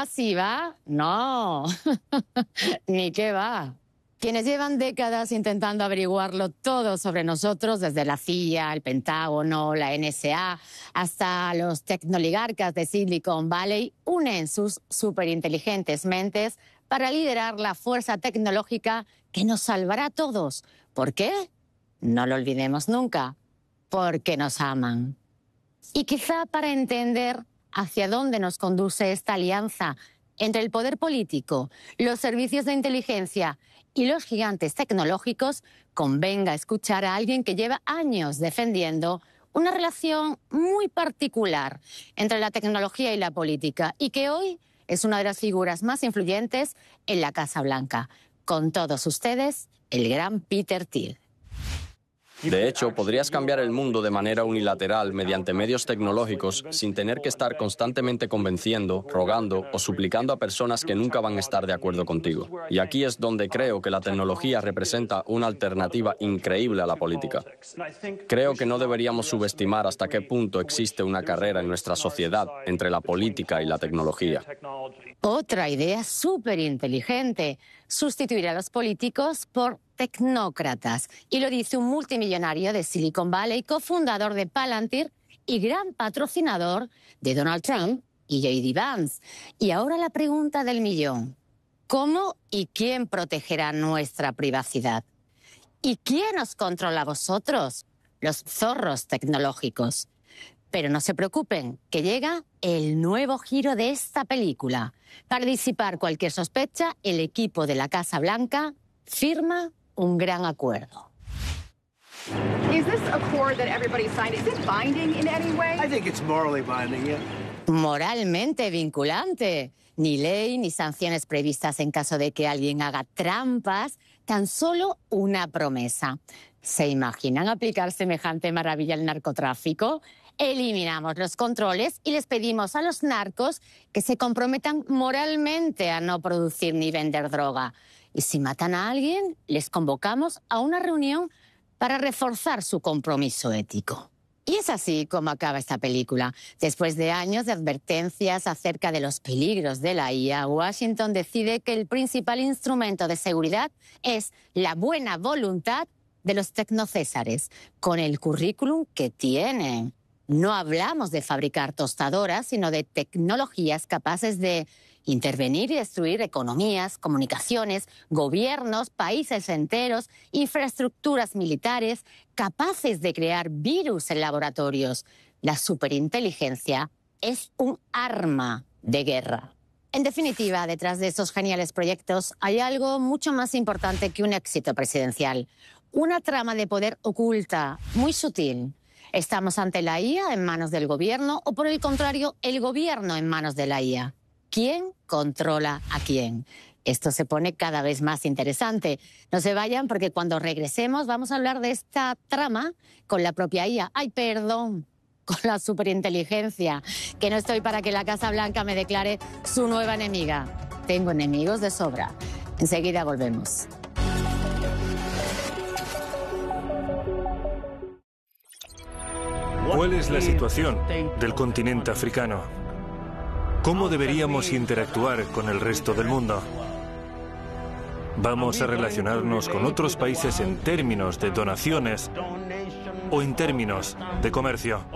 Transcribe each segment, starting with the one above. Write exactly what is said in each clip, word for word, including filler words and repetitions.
masiva, no, ni qué va. Quienes llevan décadas intentando averiguarlo todo sobre nosotros, desde la C I A, el Pentágono, la N S A, hasta los tecnoligarcas de Silicon Valley, unen sus superinteligentes mentes para liderar la fuerza tecnológica que nos salvará a todos. ¿Por qué? No lo olvidemos nunca, porque nos aman. Y quizá para entender hacia dónde nos conduce esta alianza entre el poder político, los servicios de inteligencia y los gigantes tecnológicos, convenga escuchar a alguien que lleva años defendiendo una relación muy particular entre la tecnología y la política y que hoy es una de las figuras más influyentes en la Casa Blanca. Con todos ustedes, el gran Peter Thiel. De hecho, podrías cambiar el mundo de manera unilateral mediante medios tecnológicos sin tener que estar constantemente convenciendo, rogando o suplicando a personas que nunca van a estar de acuerdo contigo. Y aquí es donde creo que la tecnología representa una alternativa increíble a la política. Creo que no deberíamos subestimar hasta qué punto existe una carrera en nuestra sociedad entre la política y la tecnología. Otra idea súper inteligente: sustituir a los políticos por tecnócratas. Y lo dice un multimillonario de Silicon Valley, cofundador de Palantir y gran patrocinador de Donald Trump y J D Vance. Y ahora la pregunta del millón: ¿cómo y quién protegerá nuestra privacidad? ¿Y quién os controla a vosotros, los zorros tecnológicos? Pero no se preocupen, que llega el nuevo giro de esta película. Para disipar cualquier sospecha, el equipo de la Casa Blanca firma un gran acuerdo. Is this accord that everybody signed, is it binding in any way? I think it's morally binding, yeah. Moralmente vinculante. Ni ley ni sanciones previstas en caso de que alguien haga trampas, tan solo una promesa. ¿Se imaginan aplicar semejante maravilla al narcotráfico? Eliminamos los controles y les pedimos a los narcos que se comprometan moralmente a no producir ni vender droga. Y si matan a alguien, les convocamos a una reunión para reforzar su compromiso ético. Y es así como acaba esta película. Después de años de advertencias acerca de los peligros de la I A, Washington decide que el principal instrumento de seguridad es la buena voluntad de los tecnocésares, con el currículum que tienen. No hablamos de fabricar tostadoras, sino de tecnologías capaces de intervenir y destruir economías, comunicaciones, gobiernos, países enteros, infraestructuras militares, capaces de crear virus en laboratorios. La superinteligencia es un arma de guerra. En definitiva, detrás de esos geniales proyectos hay algo mucho más importante que un éxito presidencial. Una trama de poder oculta, muy sutil. ¿Estamos ante la I A en manos del gobierno o, por el contrario, el gobierno en manos de la I A? ¿Quién controla a quién? Esto se pone cada vez más interesante. No se vayan porque cuando regresemos vamos a hablar de esta trama con la propia I A. ¡Ay, perdón! Con la superinteligencia. Que no estoy para que la Casa Blanca me declare su nueva enemiga. Tengo enemigos de sobra. Enseguida volvemos. ¿Cuál es la situación del continente africano? ¿Cómo deberíamos interactuar con el resto del mundo? ¿Vamos a relacionarnos con otros países en términos de donaciones o en términos de comercio?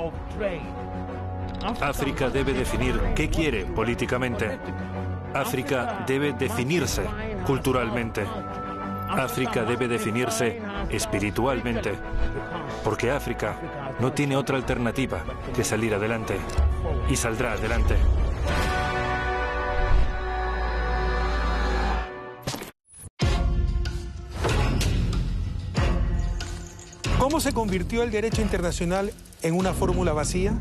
África debe definir qué quiere políticamente. África debe definirse culturalmente. África debe definirse espiritualmente, porque África no tiene otra alternativa que salir adelante, y saldrá adelante. ¿Cómo se convirtió el derecho internacional en una fórmula vacía?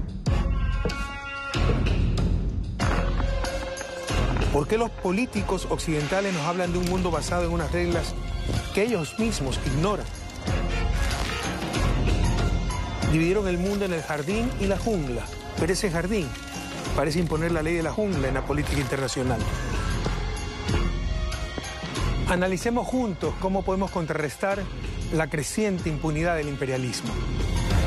¿Por qué los políticos occidentales nos hablan de un mundo basado en unas reglas que ellos mismos ignoran? Dividieron el mundo en el jardín y la jungla, pero ese jardín parece imponer la ley de la jungla en la política internacional. Analicemos juntos cómo podemos contrarrestar la creciente impunidad del imperialismo.